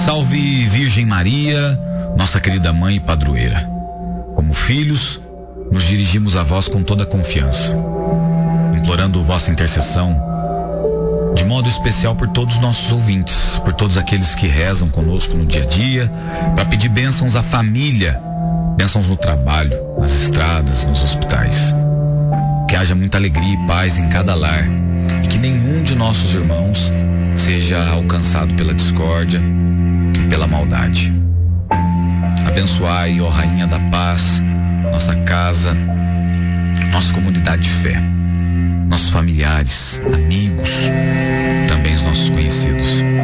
Salve Virgem Maria, nossa querida mãe e padroeira. Como filhos, nos dirigimos a vós com toda a confiança, implorando vossa intercessão, de modo especial por todos os nossos ouvintes, por todos aqueles que rezam conosco no dia a dia, para pedir bênçãos à família, bênçãos no trabalho, nas estradas, nos hospitais. Que haja muita alegria e paz em cada lar, e que nenhum de nossos irmãos seja alcançado pela discórdia e pela maldade. Abençoai, ó Rainha da Paz, nossa casa, nossa comunidade de fé, nossos familiares, amigos, também os nossos conhecidos.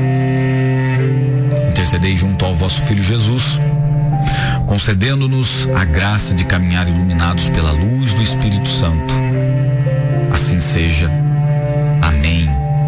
Intercedei junto ao vosso Filho Jesus, concedendo-nos a graça de caminhar iluminados pela luz do Espírito Santo. Assim seja. Amém.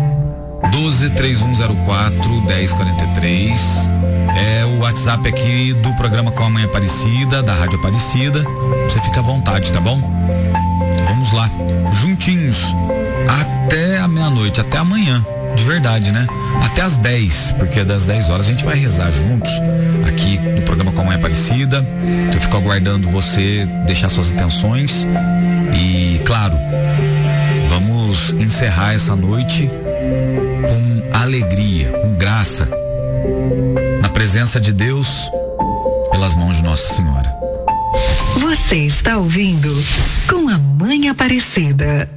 12-3104-1043 é o WhatsApp aqui do programa Com a Mãe Aparecida, da Rádio Aparecida. Você fica à vontade, tá bom? Vamos lá, juntinhos, até a meia-noite, até amanhã, de verdade, né? Até às 10, porque das 10 horas a gente vai rezar juntos aqui no programa Com a Mãe Aparecida. Eu fico aguardando você deixar suas intenções e, claro, vamos encerrar essa noite com alegria, com graça, na presença de Deus, pelas mãos de Nossa Senhora. Você está ouvindo Com a Mãe Aparecida.